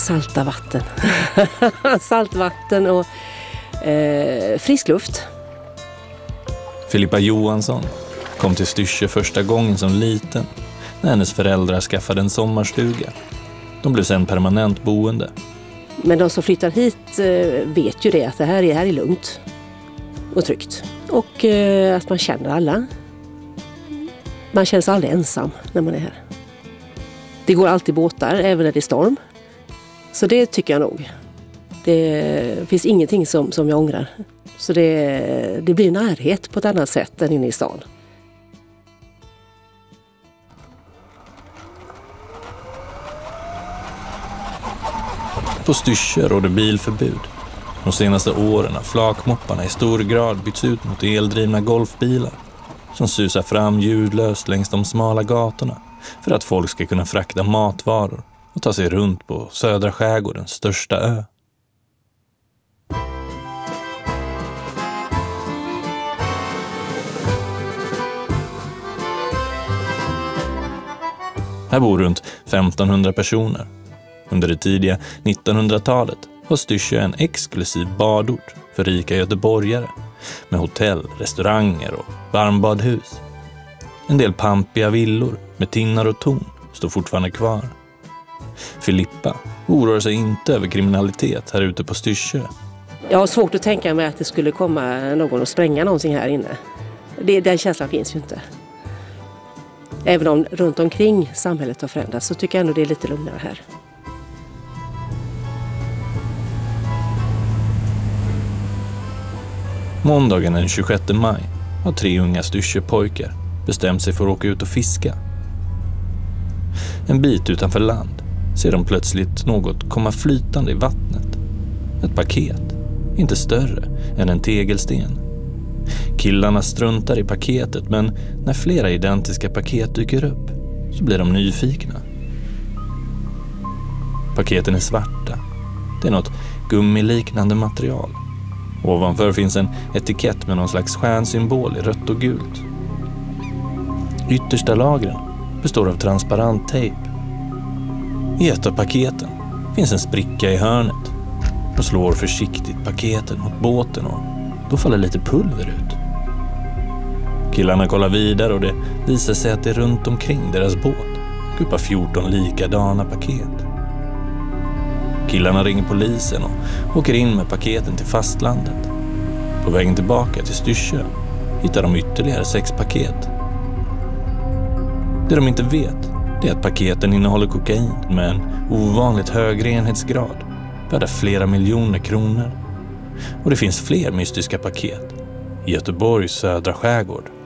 salta vatten. Saltvatten och frisk luft. Filippa Johansson kom till Styrsö första gången som liten när hennes föräldrar skaffade en sommarstuga. De blev sedan permanent boende. Men de som flyttar hit vet ju det, att det här är lugnt och tryggt. Och att man känner alla. Man känner sig aldrig ensam när man är här. Det går alltid båtar, även när det är storm. Så det tycker jag nog. Det finns ingenting som jag ångrar. Så det blir närhet på ett annat sätt än inne i stan. På Styrsö råder bilförbud. De senaste åren har flakmopparna i stor grad bytts ut mot eldrivna golfbilar som susar fram ljudlöst längs de smala gatorna för att folk ska kunna frakta matvaror och ta sig runt på södra skärgårdens största ö. Här bor runt 1500 personer. Under det tidiga 1900-talet var Styrsö en exklusiv badort för rika göteborgare med hotell, restauranger och varmbadhus. En del pampiga villor med tinnar och torn står fortfarande kvar. Filippa oroar sig inte över kriminalitet här ute på Styrsö. Jag har svårt att tänka mig att det skulle komma någon och spränga någonting här inne. Den känslan finns ju inte. Även om runt omkring samhället har förändrats så tycker jag ändå det är lite lugnare här. Måndagen den 26 maj har 3 unga Styrsöpojkar bestämt sig för att åka ut och fiska. En bit utanför land ser de plötsligt något komma flytande i vattnet. Ett paket, inte större än en tegelsten. Killarna struntar i paketet, men när flera identiska paket dyker upp så blir de nyfikna. Paketen är svarta. Det är något gummiliknande material. Ovanför finns en etikett med någon slags stjärnsymbol i rött och gult. Yttersta lagren består av transparent tejp. I ett av paketen finns en spricka i hörnet. Och slår försiktigt paketet mot båten och då faller lite pulver ut. Killarna kollar vidare och det visar sig att det runt omkring deras båt guppar 14 likadana paket. Killarna ringer polisen och åker in med paketen till fastlandet. På vägen tillbaka till Styrsö hittar de ytterligare 6 paket. Det de inte vet är att paketen innehåller kokain med en ovanligt hög renhetsgrad, värda flera miljoner kronor. Och det finns fler mystiska paket i Göteborgs södra skärgård.